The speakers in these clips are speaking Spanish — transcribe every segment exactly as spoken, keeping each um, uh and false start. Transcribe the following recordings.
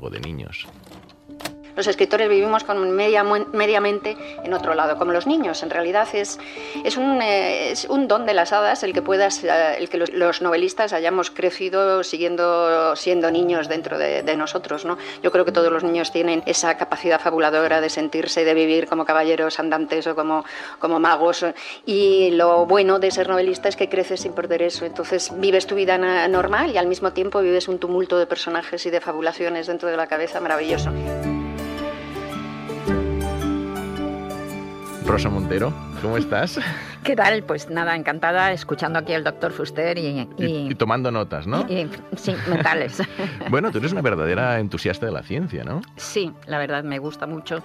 algo de niños. Los escritores vivimos con media, mediamente en otro lado, como los niños. En realidad es, es, un, eh, es un don de las hadas el que, puedas, eh, el que los, los novelistas hayamos crecido siguiendo, siendo niños dentro de, de nosotros, ¿no? Yo creo que todos los niños tienen esa capacidad fabuladora de sentirse, de vivir como caballeros andantes o como, como magos. Y lo bueno de ser novelista es que creces sin perder eso. Entonces vives tu vida normal y al mismo tiempo vives un tumulto de personajes y de fabulaciones dentro de la cabeza maravilloso. Rosa Montero, ¿cómo estás? ¿Qué tal? Pues nada, encantada, escuchando aquí al doctor Fuster y... Y, y, y tomando notas, ¿no? Y, y, sí, mentales. Bueno, tú eres una verdadera entusiasta de la ciencia, ¿no? Sí, la verdad me gusta mucho.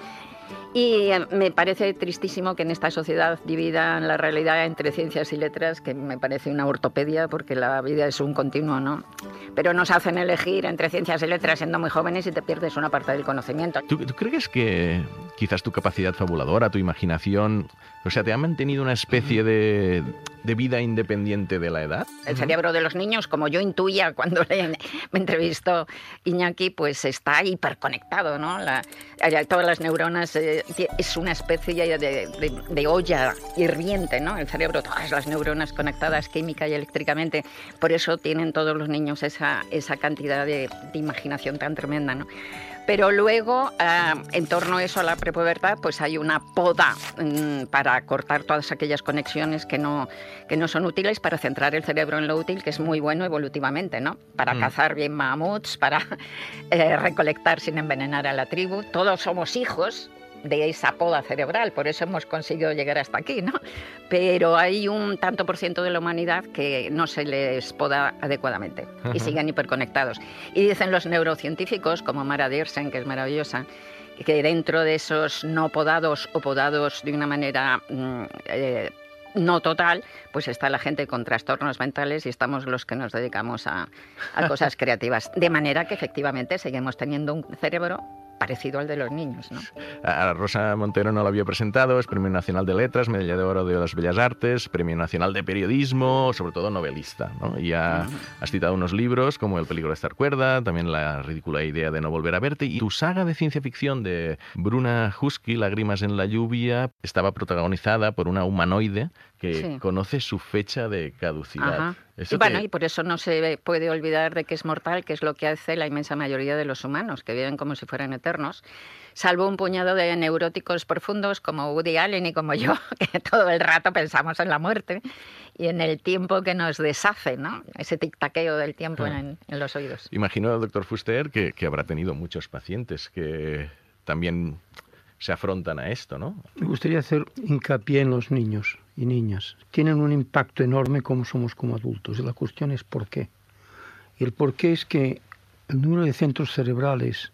Y me parece tristísimo que en esta sociedad dividan la realidad entre ciencias y letras, que me parece una ortopedia, porque la vida es un continuo, ¿no? Pero nos hacen elegir entre ciencias y letras siendo muy jóvenes y te pierdes una parte del conocimiento. ¿Tú, tú crees que quizás tu capacidad fabuladora, tu imaginación, o sea, te ha mantenido una especie de, de vida independiente de la edad? El cerebro de los niños, como yo intuía cuando le, me entrevistó Iñaki, pues está hiperconectado, ¿no? La, todas las neuronas... Eh, es una especie de, de, de olla hirviente, ¿no? El cerebro, todas las neuronas conectadas química y eléctricamente. Por eso tienen todos los niños esa, esa cantidad de, de imaginación tan tremenda, ¿no? Pero luego, eh, en torno a eso, a la prepubertad, pues hay una poda mmm, para cortar todas aquellas conexiones que no, que no son útiles, para centrar el cerebro en lo útil, que es muy bueno evolutivamente, ¿no? Para mm. cazar bien mamuts, para eh, recolectar sin envenenar a la tribu. Todos somos hijos de esa poda cerebral, por eso hemos conseguido llegar hasta aquí, ¿no? Pero hay un tanto por ciento de la humanidad que no se les poda adecuadamente uh-huh. y siguen hiperconectados. Y dicen los neurocientíficos, como Mara Diersen, que es maravillosa, que dentro de esos no podados o podados de una manera mm, eh, no total, pues está la gente con trastornos mentales y estamos los que nos dedicamos a, a cosas creativas. De manera que efectivamente seguimos teniendo un cerebro parecido al de los niños, ¿no? A Rosa Montero no la había presentado, es Premio Nacional de Letras, Medalla de Oro de las Bellas Artes, Premio Nacional de Periodismo, sobre todo novelista, ¿no? Y ya uh-huh. has citado unos libros como El peligro de estar cuerda, también La ridícula idea de no volver a verte, y tu saga de ciencia ficción de Bruna Husky, Lágrimas en la lluvia, estaba protagonizada por una humanoide que sí. conoce su fecha de caducidad. Y bueno, te... y por eso no se puede olvidar de que es mortal, que es lo que hace la inmensa mayoría de los humanos, que viven como si fueran eternos, salvo un puñado de neuróticos profundos como Woody Allen y como yo, que todo el rato pensamos en la muerte y en el tiempo que nos deshace, ¿no? Ese tic-taqueo del tiempo ah. en, en los oídos. Imagino, doctor Fuster, que, que habrá tenido muchos pacientes que también se afrontan a esto, ¿no? Me gustaría hacer hincapié en los niños y niñas. Tienen un impacto enorme como somos como adultos. Y la cuestión es por qué. Y el por qué es que el número de centros cerebrales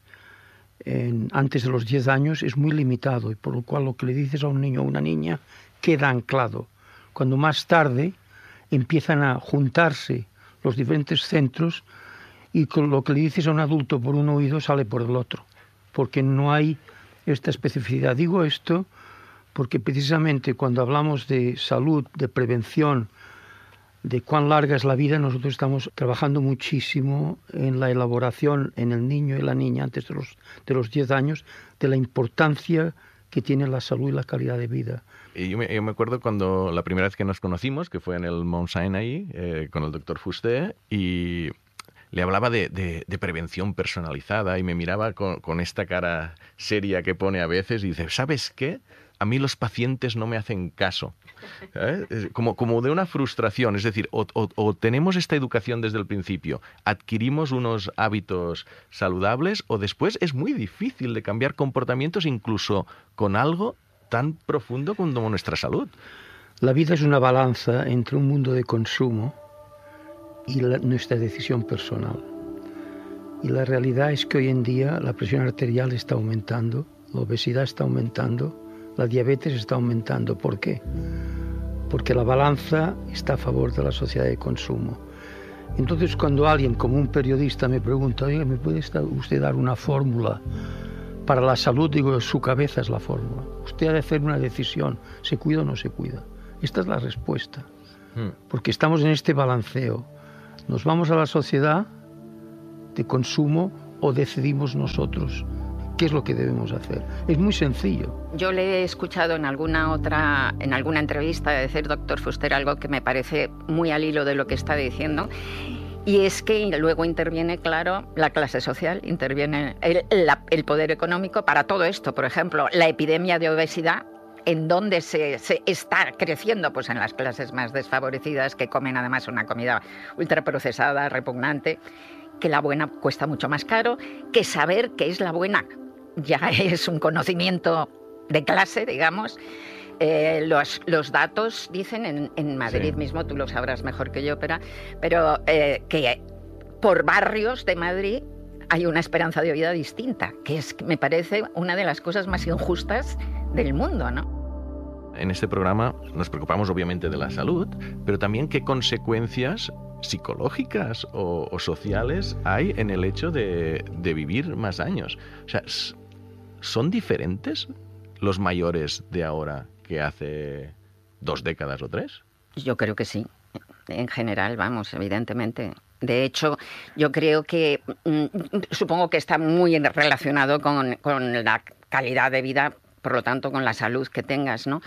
en, antes de los diez años es muy limitado, y por lo cual lo que le dices a un niño o una niña queda anclado. Cuando más tarde empiezan a juntarse los diferentes centros y con lo que le dices a un adulto por un oído sale por el otro, porque no hay esta especificidad. Digo esto porque precisamente cuando hablamos de salud, de prevención, de cuán larga es la vida, nosotros estamos trabajando muchísimo en la elaboración en el niño y la niña antes de los, de los diez años, de la importancia que tiene la salud y la calidad de vida. Y yo me, yo me acuerdo cuando la primera vez que nos conocimos, que fue en el Mount Sinai, eh, con el doctor Fuster, y le hablaba de, de, de prevención personalizada y me miraba con, con esta cara seria que pone a veces y dice, ¿sabes qué? A mí los pacientes no me hacen caso. ¿Eh? Como, como de una frustración, es decir, o, o, o tenemos esta educación desde el principio, adquirimos unos hábitos saludables, o después es muy difícil de cambiar comportamientos incluso con algo tan profundo como nuestra salud. La vida es una balanza entre un mundo de consumo y la, nuestra decisión personal. Y la realidad es que hoy en día la presión arterial está aumentando, la obesidad está aumentando, la diabetes está aumentando. ¿Por qué? Porque la balanza está a favor de la sociedad de consumo. Entonces, cuando alguien, como un periodista, me pregunta, oye, ¿me puede usted dar una fórmula para la salud? Digo, su cabeza es la fórmula. Usted ha de hacer una decisión, ¿se cuida o no se cuida? Esta es la respuesta. Porque estamos en este balanceo. Nos vamos a la sociedad de consumo o decidimos nosotros qué es lo que debemos hacer. Es muy sencillo. Yo le he escuchado en alguna otra, en alguna entrevista decir, doctor Fuster, algo que me parece muy al hilo de lo que está diciendo. Y es que luego interviene, claro, la clase social, interviene el, la, el poder económico para todo esto. Por ejemplo, la epidemia de obesidad, ¿en dónde se, se está creciendo? Pues en las clases más desfavorecidas, que comen además una comida ultraprocesada, repugnante, que la buena cuesta mucho más caro, que saber qué es la buena ya es un conocimiento de clase, digamos. Eh, los, los datos dicen en, en Madrid sí. mismo, tú lo sabrás mejor que yo, pero, pero eh, que por barrios de Madrid hay una esperanza de vida distinta, que es, me parece, una de las cosas más injustas del mundo, ¿no? En este programa nos preocupamos obviamente de la salud, pero también qué consecuencias psicológicas o, o sociales hay en el hecho de, de vivir más años. O sea, ¿son diferentes los mayores de ahora que hace dos décadas o tres? Yo creo que sí. En general, vamos, evidentemente. De hecho, yo creo que, mmm, supongo que está muy relacionado con, con la calidad de vida, por lo tanto, con la salud que tengas, ¿no?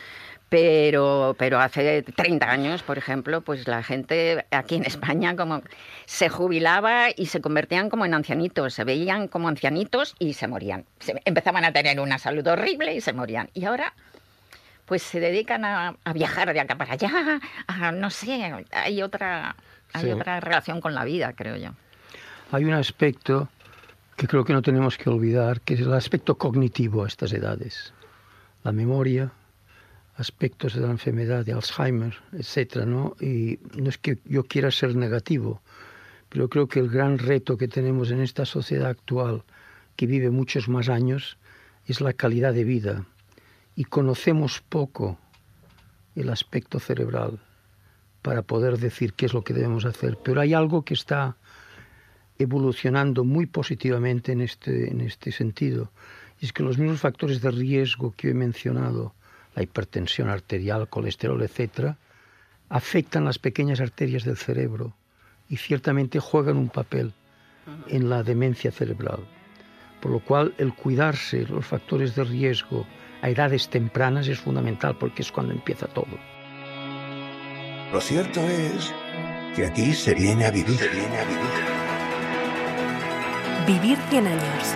Pero, pero hace treinta años, por ejemplo, pues la gente aquí en España como se jubilaba y se convertían como en ancianitos, se veían como ancianitos y se morían. Se, empezaban a tener una salud horrible y se morían. Y ahora pues se dedican a, a viajar de acá para allá, a, no sé, hay otra, hay sí. otra relación con la vida, creo yo. Hay un aspecto que creo que no tenemos que olvidar, que es el aspecto cognitivo a estas edades. La memoria, aspectos de la enfermedad de Alzheimer, etcétera, ¿no? Y no es que yo quiera ser negativo, pero creo que el gran reto que tenemos en esta sociedad actual, que vive muchos más años, es la calidad de vida. Y conocemos poco el aspecto cerebral para poder decir qué es lo que debemos hacer. Pero hay algo que está evolucionando muy positivamente en este, en este sentido. Y es que los mismos factores de riesgo que he mencionado, la hipertensión arterial, colesterol, etcétera, afectan las pequeñas arterias del cerebro y ciertamente juegan un papel en la demencia cerebral. Por lo cual, el cuidarse los factores de riesgo a edades tempranas es fundamental, porque es cuando empieza todo. Lo cierto es que aquí se viene a vivir. Se viene a vivir. Vivir cien años.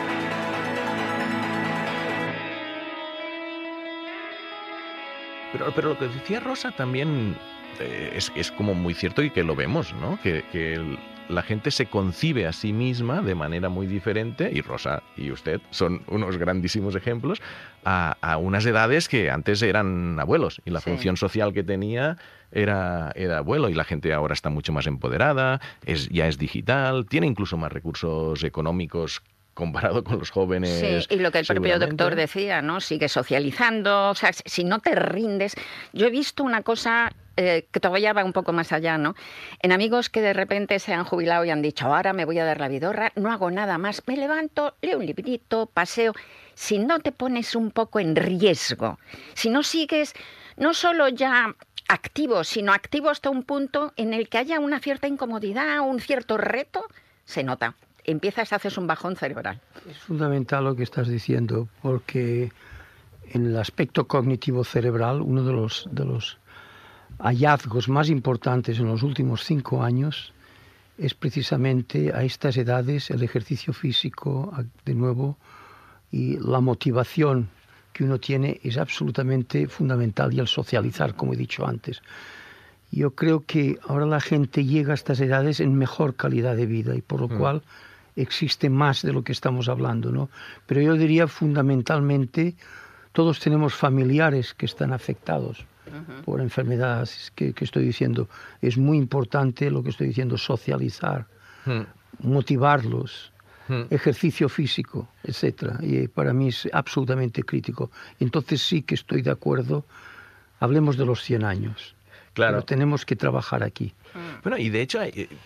Pero, pero lo que decía Rosa también eh, es, es como muy cierto y que lo vemos, ¿no? Que, que el, la gente se concibe a sí misma de manera muy diferente, y Rosa y usted son unos grandísimos ejemplos, a, a unas edades que antes eran abuelos y la sí. función social que tenía era, era abuelo, y la gente ahora está mucho más empoderada, es, ya es digital, tiene incluso más recursos económicos comparado con los jóvenes. Sí, y lo que el propio doctor decía, ¿no? Sigue socializando, o sea, si no te rindes. Yo he visto una cosa eh, que todavía va un poco más allá, ¿no? En amigos que de repente se han jubilado y han dicho, ahora me voy a dar la vidorra, no hago nada más, me levanto, leo un librito, paseo. Si no te pones un poco en riesgo, si no sigues, no solo ya activo, sino activo hasta un punto en el que haya una cierta incomodidad, un cierto reto, se nota. Empiezas, haces un bajón cerebral. Es fundamental lo que estás diciendo, porque en el aspecto cognitivo cerebral, uno de los, de los hallazgos más importantes en los últimos cinco años es precisamente a estas edades el ejercicio físico, de nuevo, y la motivación que uno tiene es absolutamente fundamental, y el socializar, como he dicho antes. Yo creo que ahora la gente llega a estas edades en mejor calidad de vida, y por lo mm. cual existe más de lo que estamos hablando, ¿no? Pero yo diría fundamentalmente, todos tenemos familiares que están afectados uh-huh. por enfermedades que, que estoy diciendo. Es muy importante lo que estoy diciendo, socializar, uh-huh. motivarlos, uh-huh. ejercicio físico, etcétera. Y para mí es absolutamente crítico. Entonces sí que estoy de acuerdo, hablemos de los cien años. Claro. Pero tenemos que trabajar aquí. Bueno, y de hecho,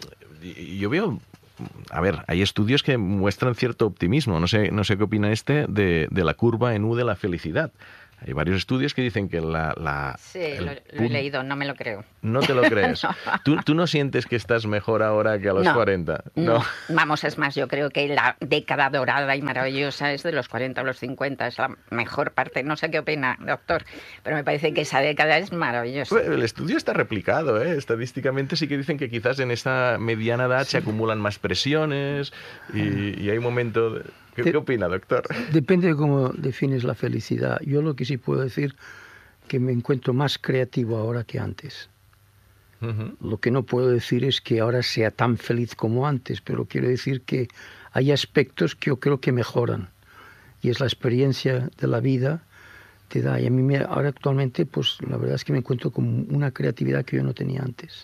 yo veo... A ver, hay estudios que muestran cierto optimismo. No sé, no sé qué opina este de, de la curva en U de la felicidad. Hay varios estudios que dicen que la... la sí, lo, lo he leído, no me lo creo. ¿No te lo crees? No. ¿Tú, ¿Tú no sientes que estás mejor ahora que a los no, cuarenta? No. no. Vamos, es más, yo creo que la década dorada y maravillosa es de los cuarenta a los cincuenta, es la mejor parte. No sé qué opina, doctor, pero me parece que esa década es maravillosa. Bueno, el estudio está replicado, ¿eh? Estadísticamente sí que dicen que quizás en esta mediana edad sí. se acumulan más presiones y, y hay un momento... De... ¿Qué, ¿Qué opina, doctor? Depende de cómo defines la felicidad. Yo lo que sí puedo decir que me encuentro más creativo ahora que antes. Uh-huh. Lo que no puedo decir es que ahora sea tan feliz como antes, pero quiero decir que hay aspectos que yo creo que mejoran. Y es la experiencia de la vida te da. Y a mí me, ahora actualmente, pues la verdad es que me encuentro con una creatividad que yo no tenía antes.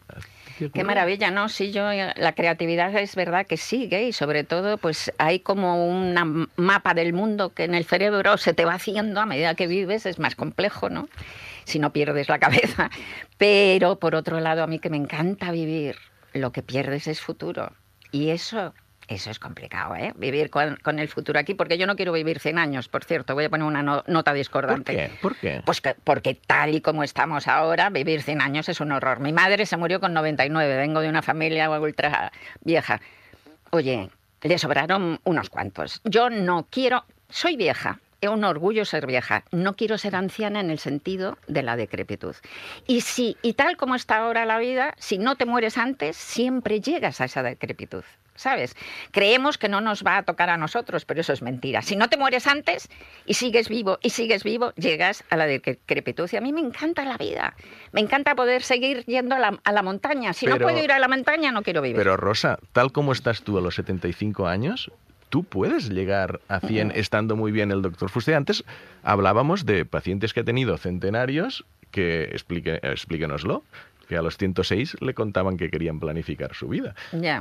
Qué maravilla, ¿no? Sí, yo, la creatividad es verdad que sigue y sobre todo pues hay como un mapa del mundo que en el cerebro se te va haciendo a medida que vives, es más complejo, ¿no? Si no pierdes la cabeza. Pero por otro lado, a mí que me encanta vivir, lo que pierdes es futuro. Y eso... Eso es complicado, ¿eh? Vivir con, con el futuro aquí, porque yo no quiero vivir cien años, por cierto. Voy a poner una no, nota discordante. ¿Por qué? ¿Por qué? Pues que, porque tal y como estamos ahora, vivir cien años es un horror. Mi madre se murió con noventa y nueve, vengo de una familia ultra vieja. Oye, le sobraron unos cuantos. Yo no quiero... Soy vieja. Es un orgullo ser vieja. No quiero ser anciana en el sentido de la decrepitud. Y si, y tal como está ahora la vida, si no te mueres antes, siempre llegas a esa decrepitud. ¿Sabes? Creemos que no nos va a tocar a nosotros, pero eso es mentira. Si no te mueres antes y sigues vivo y sigues vivo, llegas a la decrepitud. Y a mí me encanta la vida. Me encanta poder seguir yendo a la, a la montaña. Si pero, no puedo ir a la montaña, no quiero vivir. Pero Rosa, tal como estás tú a los setenta y cinco años, tú puedes llegar a cien estando muy bien el doctor Fuster. Antes hablábamos de pacientes que ha tenido centenarios, que explique, explíquenoslo, que a los ciento seis le contaban que querían planificar su vida. Ya. Yeah.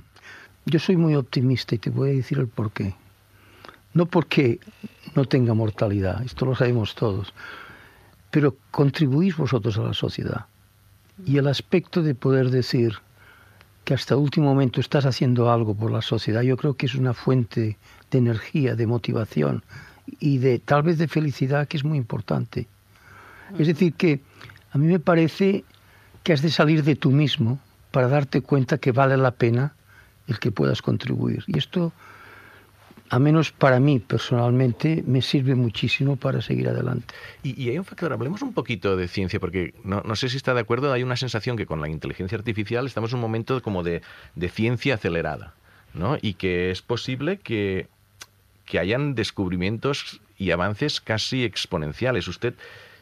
Yo soy muy optimista y te voy a decir el porqué. No porque no tenga mortalidad, esto lo sabemos todos, pero contribuís vosotros a la sociedad. Y el aspecto de poder decir que hasta el último momento estás haciendo algo por la sociedad, yo creo que es una fuente de energía, de motivación y de tal vez de felicidad que es muy importante. Es decir, que a mí me parece que has de salir de tú mismo para darte cuenta que vale la pena el que puedas contribuir. Y esto, a menos para mí personalmente, me sirve muchísimo para seguir adelante. Y, y hay un factor, hablemos un poquito de ciencia, porque no, no sé si está de acuerdo, hay una sensación que con la inteligencia artificial estamos en un momento como de, de ciencia acelerada, ¿no? Y que es posible que, que hayan descubrimientos y avances casi exponenciales. ¿Usted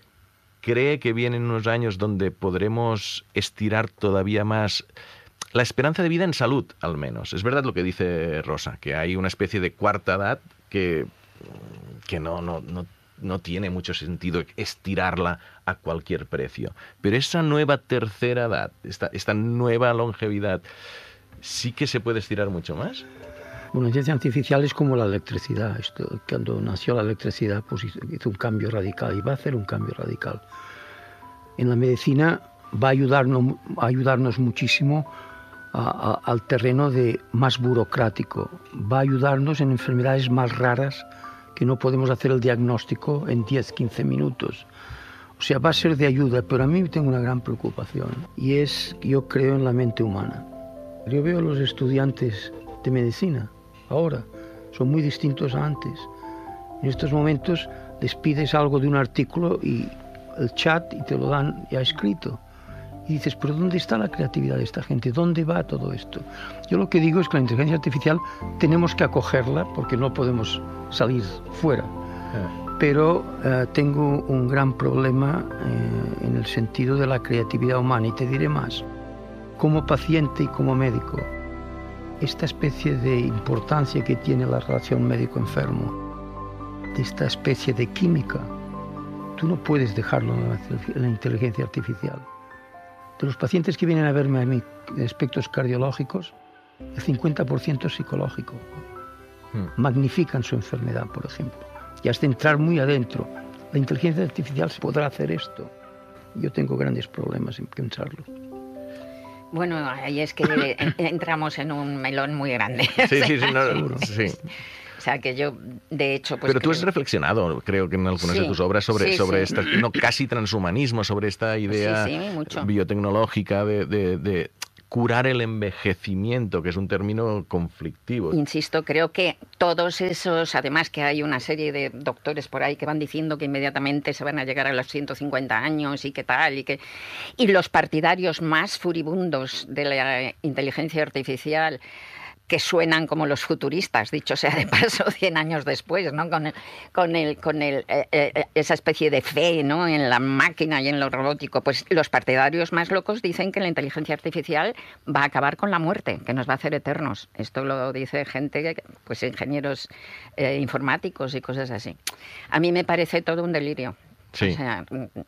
cree que vienen unos años donde podremos estirar todavía más la esperanza de vida en salud, al menos? Es verdad lo que dice Rosa, que hay una especie de cuarta edad que, que no, no, no, no tiene mucho sentido estirarla a cualquier precio. Pero esa nueva tercera edad, esta, esta nueva longevidad, ¿sí que se puede estirar mucho más? Bueno, la inteligencia artificial es como la electricidad. Esto, cuando nació la electricidad, pues hizo un cambio radical y va a hacer un cambio radical. En la medicina va a ayudarnos, a ayudarnos muchísimo A, a, al terreno de más burocrático. Va a ayudarnos en enfermedades más raras que no podemos hacer el diagnóstico en diez, quince minutos. O sea, va a ser de ayuda, pero a mí tengo una gran preocupación y es que yo creo en la mente humana. Yo veo a los estudiantes de medicina ahora, son muy distintos a antes. En estos momentos les pides algo de un artículo y el chat y te lo dan ya escrito. Y dices, pero ¿dónde está la creatividad de esta gente? ¿Dónde va todo esto? Yo lo que digo es que la inteligencia artificial tenemos que acogerla porque no podemos salir fuera. Pero eh, tengo un gran problema eh, en el sentido de la creatividad humana. Y te diré más. Como paciente y como médico, esta especie de importancia que tiene la relación médico-enfermo, de esta especie de química, tú no puedes dejarlo en la, en la inteligencia artificial. De los pacientes que vienen a verme a mí de aspectos cardiológicos, el cincuenta por ciento es psicológico. Hmm. Magnifican su enfermedad, por ejemplo. Y hasta entrar muy adentro. La inteligencia artificial se podrá hacer esto. Yo tengo grandes problemas en pensarlo. Bueno, ahí es que entramos en un melón muy grande. Sí, sí, sí. No, sí. O sea, que yo, de hecho... Pues Pero tú creo... has reflexionado, creo que en algunas sí, de tus obras, sobre, sí, sobre sí. esta, no, casi transhumanismo, sobre esta idea sí, sí, mucho. biotecnológica de, de, de curar el envejecimiento, que es un término conflictivo. Insisto, creo que todos esos, además que hay una serie de doctores por ahí que van diciendo que inmediatamente se van a llegar a los ciento cincuenta años y qué tal, y que y los partidarios más furibundos de la inteligencia artificial, que suenan como los futuristas, dicho sea de paso, cien años después, ¿no? Con el, con el, con el, eh, eh, esa especie de fe, ¿no? En la máquina y en lo robótico. Pues los partidarios más locos dicen que la inteligencia artificial va a acabar con la muerte, que nos va a hacer eternos. Esto lo dice gente, pues ingenieros eh, informáticos y cosas así. A mí me parece todo un delirio. Sí. O sea,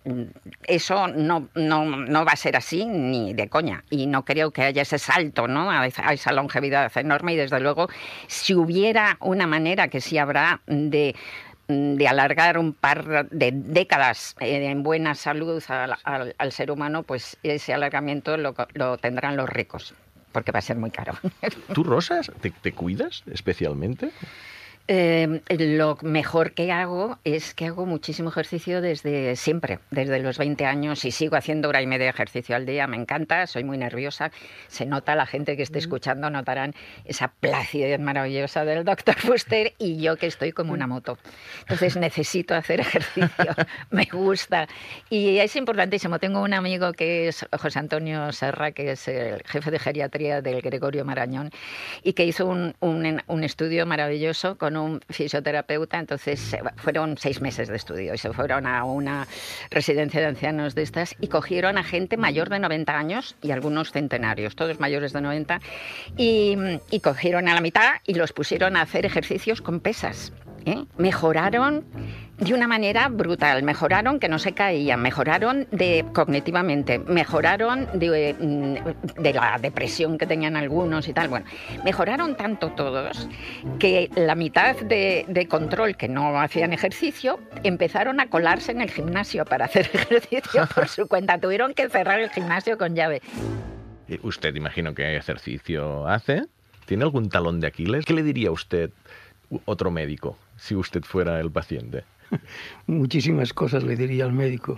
eso no, no, no va a ser así ni de coña. Y no creo que haya ese salto, ¿no? a, esa, a esa longevidad enorme. Y desde luego, si hubiera una manera, que sí habrá, de, de alargar un par de décadas en buena salud al, al, al ser humano, pues ese alargamiento lo, lo tendrán los ricos, porque va a ser muy caro. ¿Tú, Rosas, te, te cuidas especialmente? Eh, lo mejor que hago es que hago muchísimo ejercicio desde siempre, desde los veinte años, y sigo haciendo hora y media de ejercicio al día. Me encanta, soy muy nerviosa. Se nota, la gente que esté escuchando notarán esa placidez maravillosa del doctor Fuster, y yo que estoy como una moto. Entonces necesito hacer ejercicio, me gusta. Y es importantísimo. Tengo un amigo que es José Antonio Serra, que es el jefe de geriatría del Gregorio Marañón, y que hizo un, un, un estudio maravilloso con un fisioterapeuta. Entonces fueron seis meses de estudio y se fueron a una residencia de ancianos de estas y cogieron a gente mayor de noventa años y algunos centenarios, todos mayores de noventa, y, y cogieron a la mitad y los pusieron a hacer ejercicios con pesas. ¿Eh? Mejoraron de una manera brutal, mejoraron que no se caían, mejoraron de cognitivamente, mejoraron de, de la depresión que tenían algunos y tal. Bueno, mejoraron tanto todos que la mitad de, de control, que no hacían ejercicio, empezaron a colarse en el gimnasio para hacer ejercicio por su cuenta. Tuvieron que cerrar el gimnasio con llave. Usted, imagino que ejercicio hace. ¿Tiene algún talón de Aquiles? ¿Qué le diría a usted otro médico si usted fuera el paciente? Muchísimas cosas le diría al médico.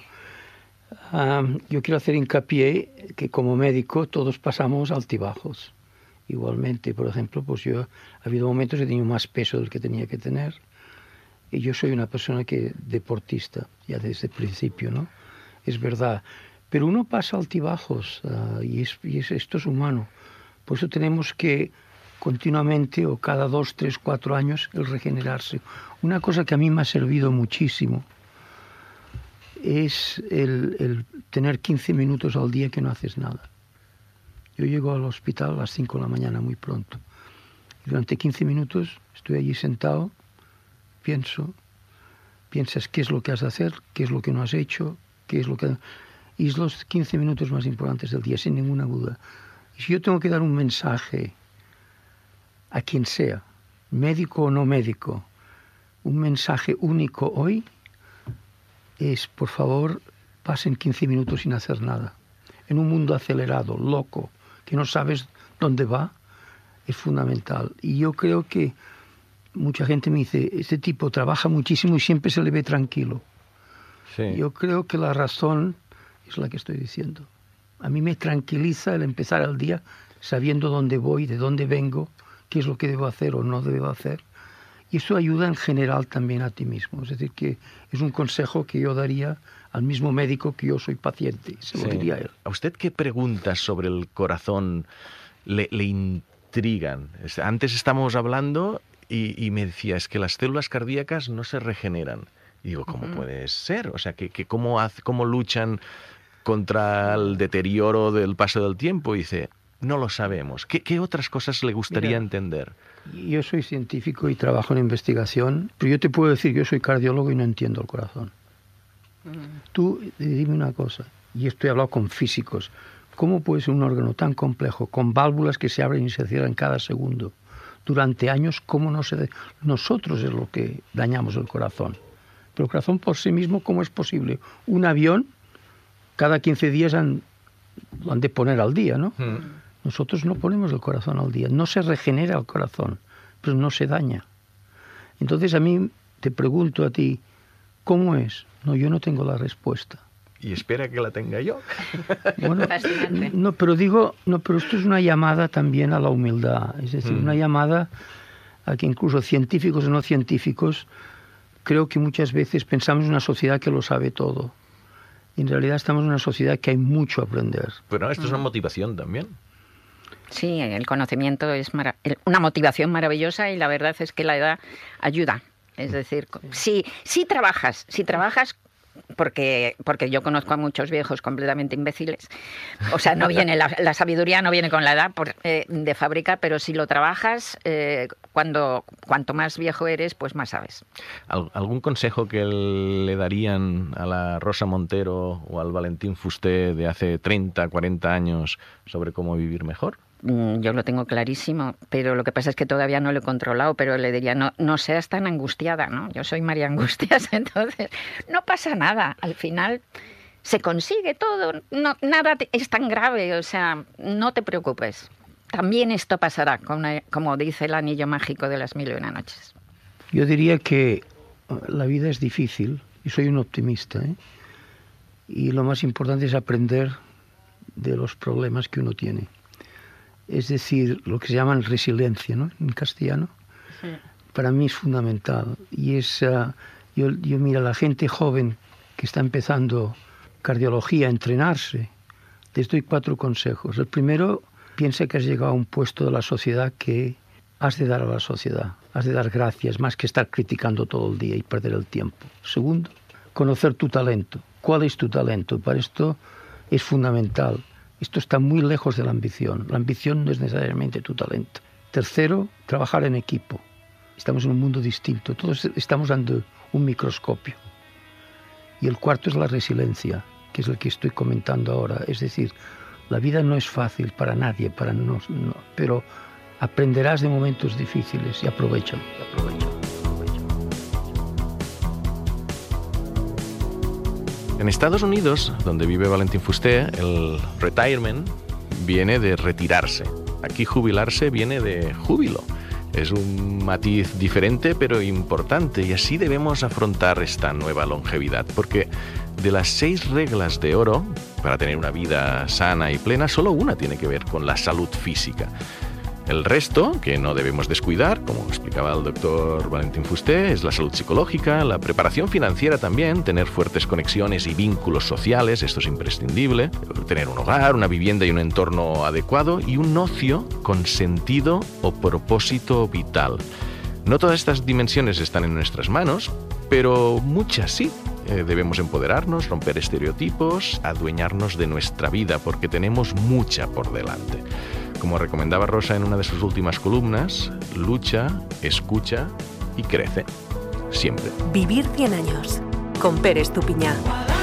Um, yo quiero hacer hincapié que como médico todos pasamos altibajos. Igualmente, por ejemplo, pues yo ha habido momentos que he tenido más peso del que tenía que tener. Y yo soy una persona que deportista, ya desde el principio, ¿no? Es verdad. Pero uno pasa altibajos uh, y, es, y es, esto es humano. Por eso tenemos que continuamente o cada dos, tres, cuatro años el regenerarse. Una cosa que a mí me ha servido muchísimo es el, el tener quince minutos al día que no haces nada. Yo llego al hospital a las cinco de la mañana muy pronto. Y durante quince minutos estoy allí sentado, pienso, piensas qué es lo que has de hacer, qué es lo que no has hecho, qué es lo que... Y es los quince minutos más importantes del día, sin ninguna duda. Y si yo tengo que dar un mensaje a quien sea, médico o no médico, un mensaje único hoy, es, por favor, pasen quince minutos sin hacer nada. En un mundo acelerado, loco, que no sabes dónde va, es fundamental. Y yo creo que mucha gente me dice, este tipo trabaja muchísimo y siempre se le ve tranquilo. Sí. Yo creo que la razón es la que estoy diciendo. A mí me tranquiliza el empezar el día sabiendo dónde voy, de dónde vengo, qué es lo que debo hacer o no debo hacer. Y eso ayuda en general también a ti mismo. Es decir, que es un consejo que yo daría al mismo médico que yo soy paciente. Se lo sí. diría a él. ¿A usted qué preguntas sobre el corazón le, le intrigan? Antes estábamos hablando y, y me decía, es que las células cardíacas no se regeneran. Y digo, ¿cómo uh-huh. puede ser? O sea, que, que ¿cómo, hace, ¿cómo luchan contra el deterioro del paso del tiempo? Y dice, no lo sabemos. ¿Qué, qué otras cosas le gustaría Mira, entender? Yo soy científico y trabajo en investigación, pero yo te puedo decir que yo soy cardiólogo y no entiendo el corazón. Uh-huh. Tú dime una cosa, y esto he hablado con físicos, ¿cómo puede ser un órgano tan complejo, con válvulas que se abren y se cierran cada segundo, durante años, cómo no se... De... Nosotros es lo que dañamos el corazón. Pero el corazón por sí mismo, ¿cómo es posible? Un avión, cada quince días han, lo han de poner al día, ¿no? Mm. Nosotros no ponemos el corazón al día. No se regenera el corazón, pero no se daña. Entonces a mí te pregunto a ti, ¿cómo es? No, yo no tengo la respuesta. Y espera que la tenga yo. Bueno, no, pero digo, no, pero esto es una llamada también a la humildad, es decir, mm. una llamada a que incluso científicos o no científicos, creo que muchas veces pensamos en una sociedad que lo sabe todo. Y en realidad estamos en una sociedad que hay mucho a aprender. Pero esto es una motivación también. Sí, el conocimiento es mara- una motivación maravillosa y la verdad es que la edad ayuda. Es decir, si, si trabajas, si trabajas porque porque yo conozco a muchos viejos completamente imbéciles, o sea, no viene la, la sabiduría no viene con la edad por, eh, de fábrica, pero si lo trabajas, eh, cuando cuanto más viejo eres, pues más sabes. ¿Algún consejo que le darían a la Rosa Montero o al Valentín Fusté de hace treinta, cuarenta años sobre cómo vivir mejor? Yo lo tengo clarísimo, pero lo que pasa es que todavía no lo he controlado, pero le diría, no, no seas tan angustiada, ¿no? Yo soy María Angustias, entonces no pasa nada, al final se consigue todo, no, nada es tan grave, o sea, no te preocupes. También esto pasará, como dice el anillo mágico de las mil y una noches. Yo diría que la vida es difícil, y soy un optimista, ¿eh? Y lo más importante es aprender de los problemas que uno tiene. Es decir, lo que se llama resiliencia, ¿no? En castellano. Sí. Para mí es fundamental. Y es, uh, yo, yo mira, la gente joven que está empezando cardiología a entrenarse, les doy cuatro consejos. El primero, piensa que has llegado a un puesto de la sociedad que has de dar a la sociedad. Has de dar gracias, más que estar criticando todo el día y perder el tiempo. Segundo, conocer tu talento. ¿Cuál es tu talento? Para esto es fundamental. Esto está muy lejos de la ambición. La ambición no es necesariamente tu talento. Tercero, trabajar en equipo. Estamos en un mundo distinto. Todos estamos ante un microscopio. Y el cuarto es la resiliencia, que es el que estoy comentando ahora. Es decir, la vida no es fácil para nadie, para no, no, pero aprenderás de momentos difíciles y aprovechalo. aprovechalo. En Estados Unidos, donde vive Valentín Fusté, el retirement viene de retirarse. Aquí jubilarse viene de júbilo. Es un matiz diferente pero importante y así debemos afrontar esta nueva longevidad, porque de las seis reglas de oro para tener una vida sana y plena, solo una tiene que ver con la salud física. El resto, que no debemos descuidar, como explicaba el doctor Valentín Fusté, es la salud psicológica, la preparación financiera también, tener fuertes conexiones y vínculos sociales, esto es imprescindible, tener un hogar, una vivienda y un entorno adecuado y un ocio con sentido o propósito vital. No todas estas dimensiones están en nuestras manos, pero muchas sí. Eh, debemos empoderarnos, romper estereotipos, adueñarnos de nuestra vida, porque tenemos mucha por delante. Como recomendaba Rosa en una de sus últimas columnas, lucha, escucha y crece. Siempre. Vivir cien años. Con Pere Estupiñán.